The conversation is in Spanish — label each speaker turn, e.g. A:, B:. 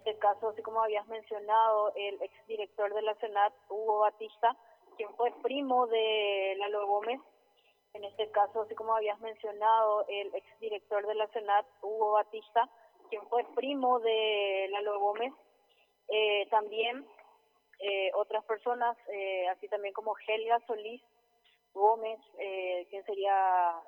A: este caso, así como habías mencionado, el exdirector de la Senat, Hugo Batista, quien fue primo de Lalo Gómez. En este caso, así como habías mencionado, el exdirector de la Senat, Hugo Batista, quien fue primo de Lalo Gómez. También otras personas, así también como Helga Solís Gómez, que sería